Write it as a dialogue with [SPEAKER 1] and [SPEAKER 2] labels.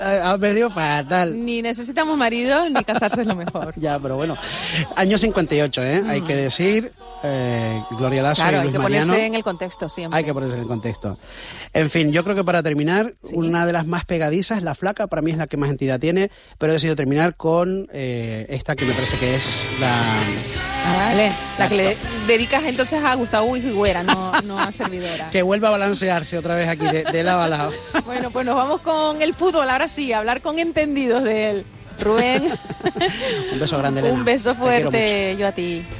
[SPEAKER 1] Ha perdido fatal.
[SPEAKER 2] Ni necesitamos marido, ni casarse es lo mejor.
[SPEAKER 1] Ya, pero bueno. Año 58, ¿eh? Hay que decir... Gloria Lasso
[SPEAKER 2] claro,
[SPEAKER 1] y Luis
[SPEAKER 2] hay que
[SPEAKER 1] Mariano.
[SPEAKER 2] ponerse en el contexto siempre.
[SPEAKER 1] Hay que ponerse en el contexto. En fin, yo creo que para terminar, una de las más pegadizas, La Flaca, para mí es la que más entidad tiene, pero he decidido terminar con esta que me parece que es la...
[SPEAKER 2] Vale, la que le dedicas entonces a Gustavo Higuera, no a Servidora.
[SPEAKER 1] Que vuelva a balancearse otra vez aquí de lado a lado.
[SPEAKER 2] Bueno, pues nos vamos con el fútbol, ahora sí, a hablar con entendidos de él. Rubén.
[SPEAKER 1] Un beso grande, Elena.
[SPEAKER 2] Un beso fuerte, yo a ti.